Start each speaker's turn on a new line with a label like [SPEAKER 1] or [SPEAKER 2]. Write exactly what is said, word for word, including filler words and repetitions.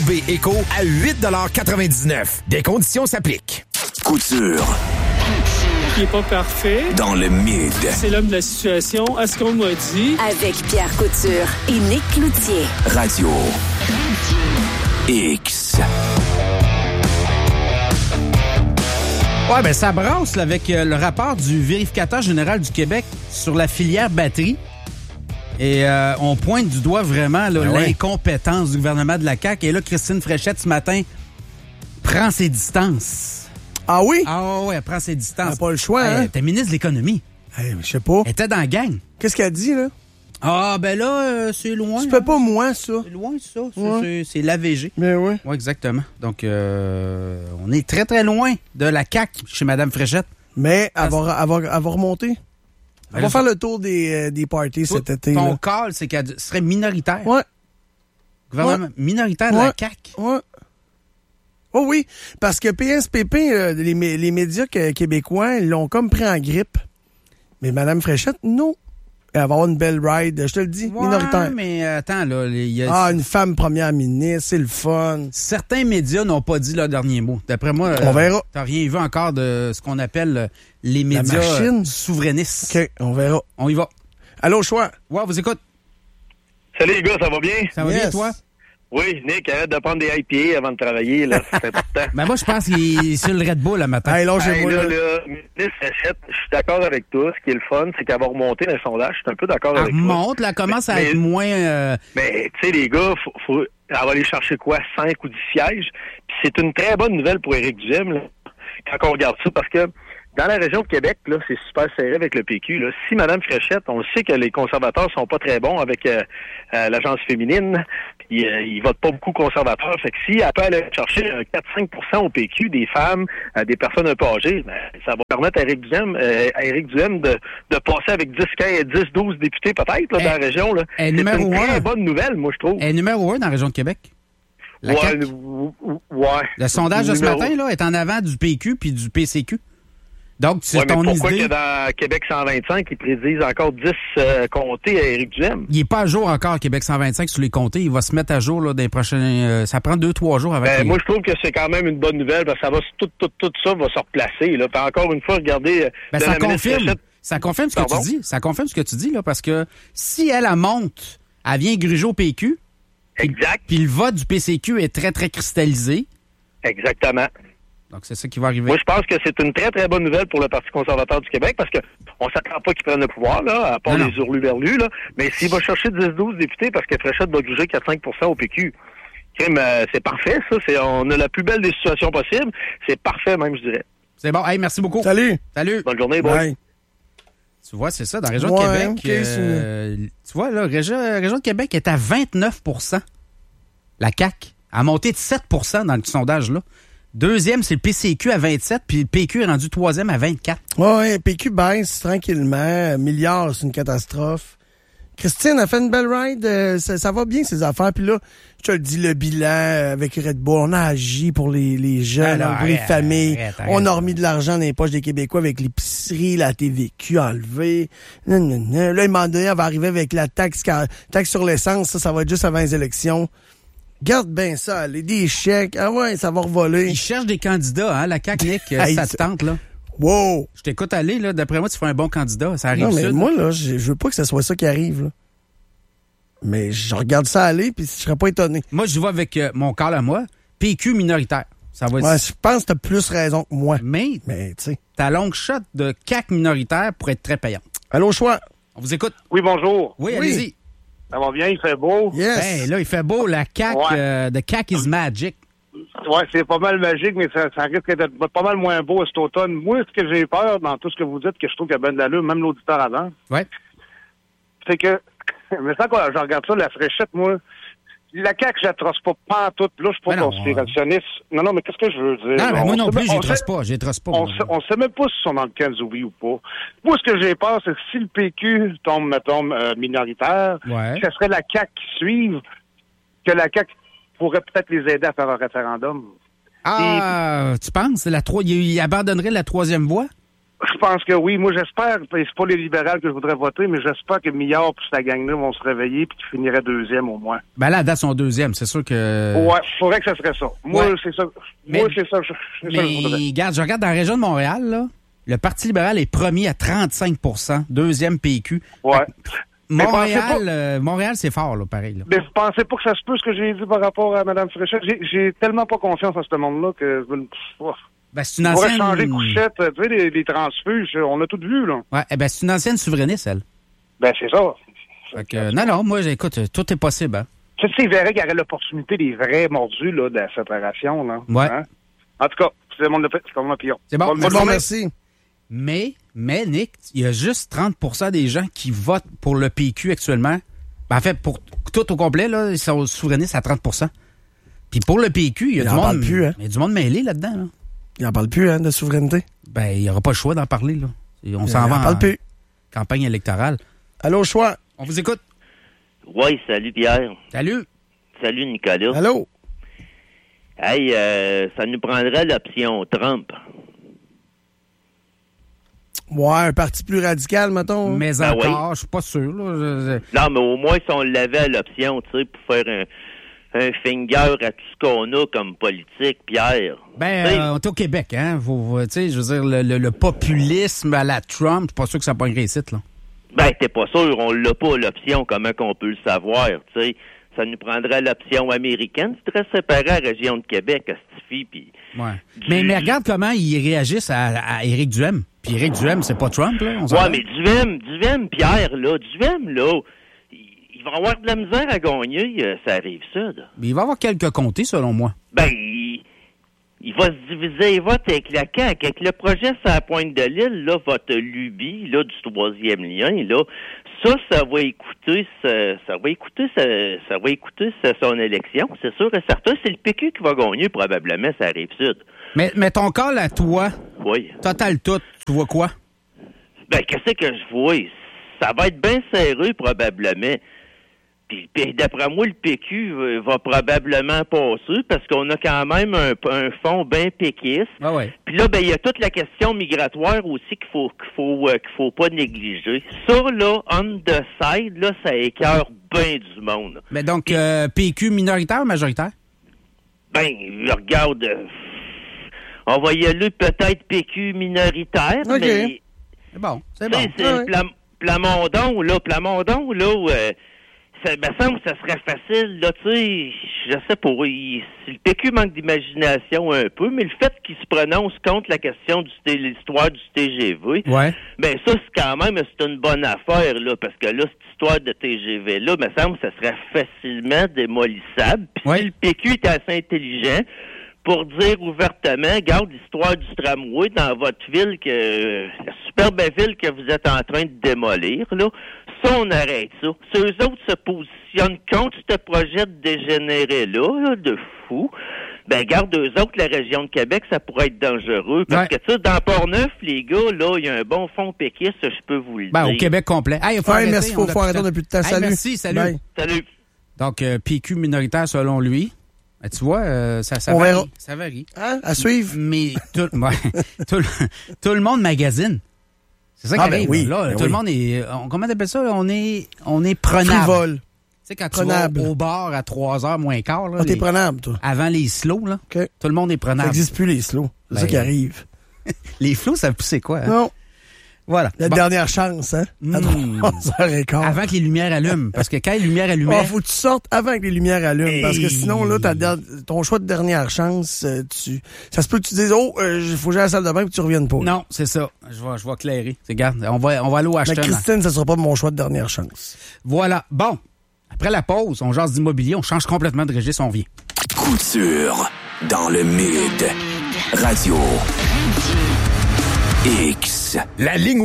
[SPEAKER 1] B Eco à huit quatre-vingt-dix-neuf. Des conditions s'appliquent.
[SPEAKER 2] Couture.
[SPEAKER 3] Qui est pas parfait.
[SPEAKER 2] Dans le mid.
[SPEAKER 3] C'est l'homme de la situation. À ce qu'on m'a dit.
[SPEAKER 4] Avec Pierre Couture et Nick Cloutier.
[SPEAKER 2] Radio X.
[SPEAKER 5] Ouais, ben ça brasse là, avec euh, le rapport du vérificateur général du Québec sur la filière batterie. Et euh, on pointe du doigt vraiment là,
[SPEAKER 6] ben
[SPEAKER 5] l'incompétence ouais. du gouvernement de la C A Q. Et là, Christine Fréchette, ce matin, prend ses distances.
[SPEAKER 6] Ah oui?
[SPEAKER 5] Ah ouais, elle prend ses distances.
[SPEAKER 6] Elle n'a pas le choix,
[SPEAKER 5] hey,
[SPEAKER 6] hein?
[SPEAKER 5] Elle était ministre de l'Économie.
[SPEAKER 6] Hey, je sais pas.
[SPEAKER 5] Elle était dans la gang.
[SPEAKER 6] Qu'est-ce qu'elle dit, là?
[SPEAKER 5] Ah, ben là, euh, c'est loin.
[SPEAKER 6] Tu peux pas moins, ça.
[SPEAKER 5] C'est loin, ça. C'est,
[SPEAKER 6] ouais.
[SPEAKER 5] c'est, c'est l'A V G.
[SPEAKER 6] Mais oui.
[SPEAKER 5] Oui, exactement. Donc, euh, on est très, très loin de la C A Q chez Mme Fréchette.
[SPEAKER 6] Mais elle va, elle va, elle va remonter. Elle va faire le tour des, euh, des parties cet été.
[SPEAKER 5] Ton
[SPEAKER 6] là.
[SPEAKER 5] call, c'est qu'elle serait minoritaire.
[SPEAKER 6] Ouais.
[SPEAKER 5] Gouvernement
[SPEAKER 6] ouais.
[SPEAKER 5] minoritaire de
[SPEAKER 6] ouais.
[SPEAKER 5] la C A Q.
[SPEAKER 6] Ouais. Oh oui, parce que P S P P, euh, les, les médias québécois, ils l'ont comme pris en grippe. Mais Mme Fréchette, non. Elle va avoir une belle ride, je te le dis,
[SPEAKER 5] ouais,
[SPEAKER 6] minoritaire.
[SPEAKER 5] mais attends, là. Il y a...
[SPEAKER 6] Ah, une femme première ministre, c'est le fun.
[SPEAKER 5] Certains médias n'ont pas dit leur dernier mot. D'après moi,
[SPEAKER 6] on euh, verra.
[SPEAKER 5] T'as rien vu encore de ce qu'on appelle les médias euh, souverainistes.
[SPEAKER 6] OK, on verra.
[SPEAKER 5] On y va.
[SPEAKER 6] Allô, choix.
[SPEAKER 5] Ouais, vous écoute.
[SPEAKER 7] Salut les gars, ça va bien?
[SPEAKER 5] Ça va
[SPEAKER 6] yes.
[SPEAKER 5] bien, toi?
[SPEAKER 7] Oui, Nick, arrête de prendre des I P A avant de travailler, là, c'est important.
[SPEAKER 5] Ben moi, je pense qu'il est sur le Red Bull le matin.
[SPEAKER 6] Hey, là,
[SPEAKER 7] hey,
[SPEAKER 6] moi,
[SPEAKER 7] là,
[SPEAKER 6] là.
[SPEAKER 7] là, ministre Fréchette, je suis d'accord avec toi. Ce qui est le fun, c'est qu'elle va remonter dans le sondage. Je suis un peu d'accord
[SPEAKER 5] elle
[SPEAKER 7] avec
[SPEAKER 5] remonte,
[SPEAKER 7] toi.
[SPEAKER 5] là, commence
[SPEAKER 7] mais,
[SPEAKER 5] à être
[SPEAKER 7] mais,
[SPEAKER 5] moins... Euh...
[SPEAKER 7] Mais, tu sais, les gars, faut, faut, elle va aller chercher quoi? cinq ou dix sièges? Puis c'est une très bonne nouvelle pour Éric Duhem, là, quand on regarde ça, parce que dans la région de Québec, là, c'est super serré avec le P Q. Là. Si Mme Fréchette, on sait que les conservateurs sont pas très bons avec euh, euh, l'agence féminine, ils, euh, ils votent pas beaucoup conservateurs. Fait que si elle peut aller chercher un quatre à cinq pour cent au P Q des femmes, euh, des personnes un peu âgées, ben, ça va permettre à Éric Duhem, euh, à Éric Duhem de, de passer avec dix, quinze, dix, douze députés peut-être là,
[SPEAKER 5] elle,
[SPEAKER 7] dans la région. Là.
[SPEAKER 5] C'est
[SPEAKER 7] une
[SPEAKER 5] très
[SPEAKER 7] un. bonne nouvelle, moi, je trouve.
[SPEAKER 5] Elle est numéro un dans la région de Québec. La
[SPEAKER 7] ouais,
[SPEAKER 5] C A Q.
[SPEAKER 7] ouais.
[SPEAKER 5] Le sondage de ce
[SPEAKER 7] numéro...
[SPEAKER 5] matin là, est en avant du P Q puis du P C Q. Donc, c'est
[SPEAKER 7] ouais,
[SPEAKER 5] ton
[SPEAKER 7] mais pourquoi
[SPEAKER 5] idée...
[SPEAKER 7] que dans Québec cent vingt-cinq, ils prédisent encore dix euh, comtés à Éric Duhem?
[SPEAKER 5] Il n'est pas à jour encore, Québec cent vingt-cinq, sur les comtés. Il va se mettre à jour là, dans les prochains... Euh, ça prend deux, trois jours avant
[SPEAKER 7] ben,
[SPEAKER 5] qu'il...
[SPEAKER 7] Moi, je trouve que c'est quand même une bonne nouvelle, parce que ça va, tout, tout, tout ça va se replacer. Là. Puis encore une fois, regardez...
[SPEAKER 5] Ben, ça confirme. Ça confirme ce que Pardon? tu dis. Ça confirme ce que tu dis, là, parce que si elle, elle monte, elle vient gruger au P Q.
[SPEAKER 7] Exact.
[SPEAKER 5] Puis le vote du P C Q est très, très cristallisé.
[SPEAKER 7] Exactement.
[SPEAKER 5] Donc, c'est ça qui va arriver.
[SPEAKER 7] Moi, je pense que c'est une très, très bonne nouvelle pour le Parti conservateur du Québec, parce que on s'attend pas qu'ils prennent le pouvoir, là, à part non, les hurluberlus, là. Mais s'il va chercher dix douze députés parce que Fréchette va gruger quatre à cinq pour cent au P Q, crime, euh, c'est parfait, ça. C'est, on a la plus belle des situations possibles. C'est parfait, même, je dirais.
[SPEAKER 5] C'est bon. Hey, merci beaucoup.
[SPEAKER 6] Salut.
[SPEAKER 5] Salut.
[SPEAKER 7] Bonne journée, boy. Bye.
[SPEAKER 5] Tu vois, c'est ça, dans la région
[SPEAKER 6] ouais,
[SPEAKER 5] de Québec.
[SPEAKER 6] Okay,
[SPEAKER 5] euh, tu vois, là, la région, région de Québec est à vingt-neuf pour cent. La C A Q a monté de sept pour cent dans le sondage, là. Deuxième, c'est le P C Q à vingt-sept, puis le P Q est rendu troisième à vingt-quatre.
[SPEAKER 6] Oui, le P Q baisse tranquillement. Milliards, c'est une catastrophe. Christine a fait une belle ride. Euh, ça, ça va bien, ces affaires. Puis là, je te le dis, le bilan avec Red Bull, on a agi pour les, les jeunes,
[SPEAKER 5] alors,
[SPEAKER 6] pour les
[SPEAKER 5] arrête,
[SPEAKER 6] familles.
[SPEAKER 5] Arrête, arrête,
[SPEAKER 6] on a remis de l'argent dans les poches des Québécois avec l'épicerie, la T V Q enlevée. Là, il m'a donné, elle va arriver avec la taxe, taxe sur l'essence. Ça, ça va être juste avant les élections. Garde bien ça, les des chèques. Ah ouais, ça va revoler.
[SPEAKER 5] Ils cherchent des candidats, hein, la C A Q, Nick, hey, ça te tente, là.
[SPEAKER 6] Wow!
[SPEAKER 5] Je t'écoute aller, là. D'après moi, tu fais un bon candidat. Ça arrive
[SPEAKER 6] Non, mais
[SPEAKER 5] sud,
[SPEAKER 6] moi, là, je veux pas que ce soit ça qui arrive, là. Mais je regarde ça aller, puis je serais pas étonné.
[SPEAKER 5] Moi, je vois avec euh, mon call à moi, P Q minoritaire. Ça va être...
[SPEAKER 6] Ouais, je pense que t'as plus raison que moi.
[SPEAKER 5] Mais,
[SPEAKER 6] mais tu sais,
[SPEAKER 5] ta longue shot de C A Q minoritaire pourrait être très payante.
[SPEAKER 6] Allô, choix?
[SPEAKER 5] On vous écoute.
[SPEAKER 8] Oui, bonjour.
[SPEAKER 5] Oui,
[SPEAKER 8] oui.
[SPEAKER 5] allez-y.
[SPEAKER 8] Ça va bien, il fait beau.
[SPEAKER 6] Yes.
[SPEAKER 5] Hey, là, il fait beau. La C A Q,
[SPEAKER 8] ouais.
[SPEAKER 5] euh, the C A Q is magic.
[SPEAKER 8] Oui, c'est pas mal magique, mais ça, ça risque d'être pas mal moins beau cet automne. Moi, ce que j'ai peur dans tout ce que vous dites, que je trouve qu'il y a bien de l'allure, même l'auditeur avant,
[SPEAKER 5] ouais.
[SPEAKER 8] c'est que, mais ça, quand je regarde ça, la Fréchette, moi, la C A Q, je la trosse pas pantoute. Là, je suis pas non, conspirationniste. On... Non, non, mais qu'est-ce que je veux dire?
[SPEAKER 5] Non, mais moi non plus, je les trosse
[SPEAKER 8] sait...
[SPEAKER 5] pas. Je les trosse pas.
[SPEAKER 8] On sait, on sait même pas s'ils sont dans le Kanzoubi ou pas. Moi, ce que j'ai peur, c'est que si le P Q tombe, mettons, euh, minoritaire,
[SPEAKER 5] ouais.
[SPEAKER 8] ce serait la C A Q qui suive, que la C A Q pourrait peut-être les aider à faire un référendum.
[SPEAKER 5] Ah, Et... tu penses? La tro... Il abandonnerait la troisième voie?
[SPEAKER 8] Je pense que oui. Moi, j'espère, c'est pas les libérales que je voudrais voter, mais j'espère que Millard et sa gang-là vont se réveiller puis qu'ils finiraient deuxième au moins.
[SPEAKER 5] Ben là, à date, son deuxième, c'est sûr que...
[SPEAKER 8] Ouais, faudrait que ça serait ça. Moi,
[SPEAKER 5] Ouais.
[SPEAKER 8] c'est ça.
[SPEAKER 5] Mais,
[SPEAKER 8] Moi, c'est ça, c'est
[SPEAKER 5] mais,
[SPEAKER 8] ça que je voudrais.
[SPEAKER 5] regarde, je regarde dans la région de Montréal, là, le Parti libéral est premier à trente-cinq pour cent, deuxième P Q.
[SPEAKER 8] Ouais. Mais
[SPEAKER 5] Montréal,
[SPEAKER 8] pensez pas-
[SPEAKER 5] euh, Montréal, c'est fort, là, pareil. Là.
[SPEAKER 8] Mais vous pensez pas que ça se peut ce que j'ai dit par rapport à Mme Fréchette? J'ai, j'ai tellement pas confiance en ce monde-là que je veux... Oh.
[SPEAKER 5] Ben, c'est une
[SPEAKER 8] On pourrait
[SPEAKER 5] ancienne...
[SPEAKER 8] changer couchette, tu sais, les, les transfuges, on a tout vu, là.
[SPEAKER 5] Ouais, eh ben, c'est une ancienne souverainiste, elle.
[SPEAKER 8] Ben, c'est ça.
[SPEAKER 5] Fait que, non, non, moi, écoute, tout est possible, hein.
[SPEAKER 8] Tu sais, il verrait qu'il y aurait l'opportunité des vrais mordus, là, de la séparation, là.
[SPEAKER 5] Ouais.
[SPEAKER 8] Hein? En tout cas, c'est mon, c'est mon opinion.
[SPEAKER 5] C'est bon,
[SPEAKER 8] Bon,
[SPEAKER 5] merci.
[SPEAKER 6] Bon, merci.
[SPEAKER 5] Mais, mais, Nick, il y a juste trente pour cent des gens qui votent pour le P Q actuellement. Ben, en fait, pour tout au complet, là, ils sont souverainistes à trente pour cent. Puis pour le P Q, il y a
[SPEAKER 6] Il
[SPEAKER 5] du
[SPEAKER 6] en parle
[SPEAKER 5] monde...
[SPEAKER 6] plus, hein.
[SPEAKER 5] Il y a du monde mêlé là-dedans, là.
[SPEAKER 6] Il n'en parle plus, hein, de souveraineté.
[SPEAKER 5] Ben, il n'y aura pas le choix d'en parler, là. Et on
[SPEAKER 6] Il
[SPEAKER 5] s'en
[SPEAKER 6] en
[SPEAKER 5] va
[SPEAKER 6] parle
[SPEAKER 5] en
[SPEAKER 6] plus.
[SPEAKER 5] campagne électorale.
[SPEAKER 6] Allô, choix.
[SPEAKER 5] On vous écoute.
[SPEAKER 2] Oui, salut Pierre.
[SPEAKER 5] Salut.
[SPEAKER 2] Salut Nicolas.
[SPEAKER 6] Allô.
[SPEAKER 2] Hey, euh, ça nous prendrait l'option Trump.
[SPEAKER 6] Ouais, un parti plus radical, mettons.
[SPEAKER 5] Mais
[SPEAKER 2] Ben
[SPEAKER 5] encore,
[SPEAKER 2] oui.
[SPEAKER 5] je suis pas sûr, là. Je- je-
[SPEAKER 2] Non, mais au moins, si on l'avait l'option, tu sais, pour faire un, un finger à tout ce qu'on a comme politique, Pierre.
[SPEAKER 5] Ben,
[SPEAKER 2] Tu sais,
[SPEAKER 5] euh, on est au Québec, hein. Vous, vous, tu sais, je veux dire, le, le- le populisme à la Trump, je suis pas sûr que ça pognerait ici, là.
[SPEAKER 2] ben, t'es pas sûr, on l'a pas l'option, comment qu'on peut le savoir, tu sais. Ça nous prendrait l'option américaine, c'est très séparé à la région de Québec, à Stifi, puis...
[SPEAKER 5] Ouais. Mais, mais regarde comment ils réagissent à, à Éric Duhem. Puis Éric Duhem, c'est pas Trump, là. On
[SPEAKER 2] Ouais,
[SPEAKER 5] s'entend?
[SPEAKER 2] mais Duhem, Duhem, Pierre, là, Duhem, là, il, il va avoir de la misère à gagner, euh, ça arrive sud.
[SPEAKER 5] Mais il va y avoir quelques comtés, selon moi.
[SPEAKER 2] Ben, il, il va se diviser les votes avec la C A Q. Avec le projet sur la pointe de l'île, là, votre lubie, là, du troisième lien, là, ça, ça va écouter, ça, ça va écouter, ça, ça va écouter ça, son élection, c'est sûr et certain. C'est le P Q qui va gagner, probablement, ça arrive sud.
[SPEAKER 5] Mais, mais ton call à toi,
[SPEAKER 2] Oui.
[SPEAKER 5] total tout, tu vois quoi?
[SPEAKER 2] Ben, qu'est-ce que je vois? Ça va être bien serré, probablement. Puis, puis d'après moi, le P Q euh, va probablement passer parce qu'on a quand même un, un fond bien péquiste.
[SPEAKER 5] Ah ouais.
[SPEAKER 2] Puis là, ben, il y a toute la question migratoire aussi qu'il faut qu'il faut euh, qu'il faut pas négliger. Ça, là, on the side, là, ça écœure bien du monde.
[SPEAKER 5] Mais donc, euh, P Q minoritaire ou majoritaire?
[SPEAKER 2] Ben, regarde, euh, on va y aller peut-être P Q minoritaire,
[SPEAKER 6] OK.
[SPEAKER 2] mais...
[SPEAKER 5] C'est bon, c'est
[SPEAKER 2] Tu
[SPEAKER 5] bon.
[SPEAKER 2] sais, c'est
[SPEAKER 6] Ouais.
[SPEAKER 2] Plam- Plamondon, là, Plamondon, là, euh, ça me semble que ça serait facile, là, tu sais, je sais pas, il, le P Q manque d'imagination un peu, mais le fait qu'il se prononce contre la question de l'histoire du T G V,
[SPEAKER 5] Ouais.
[SPEAKER 2] ben ça, c'est quand même, c'est une bonne affaire, là, parce que là, cette histoire de T G V-là, me semble que ça serait facilement démolissable. Puis
[SPEAKER 5] Ouais.
[SPEAKER 2] si le P Q est assez intelligent pour dire ouvertement, garde l'histoire du tramway dans votre ville, que la superbe ville que vous êtes en train de démolir, là, ça, on arrête ça. Si eux autres se positionnent contre ce projet de dégénéré-là, là, de fou, ben garde eux autres, la région de Québec, ça pourrait être dangereux. Parce
[SPEAKER 5] Ouais.
[SPEAKER 2] que, tu sais, dans Port-Neuf, les gars, là, il y a un bon fond péquiste, je peux vous le
[SPEAKER 5] Ben,
[SPEAKER 2] dire.
[SPEAKER 5] au Québec complet. Hey, il faut
[SPEAKER 6] Ouais,
[SPEAKER 5] arrêter,
[SPEAKER 6] merci,
[SPEAKER 5] on
[SPEAKER 6] faut,
[SPEAKER 5] a
[SPEAKER 6] faut
[SPEAKER 5] plus
[SPEAKER 6] arrêter,
[SPEAKER 5] de
[SPEAKER 6] on n'a plus de temps.
[SPEAKER 5] Hey,
[SPEAKER 6] Salut.
[SPEAKER 5] merci, salut.
[SPEAKER 6] Bye.
[SPEAKER 2] Salut.
[SPEAKER 5] Donc, euh, P Q minoritaire selon lui. Ben, tu vois, euh, ça, ça
[SPEAKER 6] On
[SPEAKER 5] varie.
[SPEAKER 6] verra.
[SPEAKER 5] Ça varie.
[SPEAKER 6] Hein? À suivre.
[SPEAKER 5] Mais tout, ouais, tout, le- tout le monde magasine. C'est ça qui
[SPEAKER 6] Ah, ben
[SPEAKER 5] arrive.
[SPEAKER 6] oui,
[SPEAKER 5] là,
[SPEAKER 6] ben
[SPEAKER 5] tout
[SPEAKER 6] oui.
[SPEAKER 5] le monde est... on- comment t'appelles ça? Là? On est, on est prenable.
[SPEAKER 6] Frivole.
[SPEAKER 5] Tu sais, quand
[SPEAKER 6] Prenable.
[SPEAKER 5] tu vas au bar à trois heures moins quart, là,
[SPEAKER 6] Ah, t'es
[SPEAKER 5] les-
[SPEAKER 6] prenable, toi.
[SPEAKER 5] avant les slows, là,
[SPEAKER 6] OK.
[SPEAKER 5] tout le monde est
[SPEAKER 6] Ça
[SPEAKER 5] prenable.
[SPEAKER 6] n'existe plus, les slows. C'est
[SPEAKER 5] Ben,
[SPEAKER 6] ça qui arrive.
[SPEAKER 5] Les flots, ça poussait quoi? Hein?
[SPEAKER 6] Non.
[SPEAKER 5] Voilà.
[SPEAKER 6] La
[SPEAKER 5] Bon,
[SPEAKER 6] dernière chance, hein? À
[SPEAKER 5] Mm.
[SPEAKER 6] trois heures quinze.
[SPEAKER 5] avant que les lumières allument. Parce que quand les lumières allumaient...
[SPEAKER 6] Oh, faut que tu sortes avant que les lumières allument. Parce que
[SPEAKER 5] Hey.
[SPEAKER 6] sinon, là, ta der- ton choix de dernière chance, euh, tu, ça se peut que tu dises, oh, il faut que j'aille à la salle de bain et que tu reviennes pas.
[SPEAKER 5] Non, c'est ça. Je vais, je vais clairer. Regarde, on va, on va aller au
[SPEAKER 6] Mais
[SPEAKER 5] Ashton.
[SPEAKER 6] Christine, ça sera pas mon choix de dernière chance.
[SPEAKER 5] Voilà. Bon. Après la pause, on jase d'immobilier, on change complètement de registre, on vient.
[SPEAKER 1] Couture dans le mid. Radio X. La ligne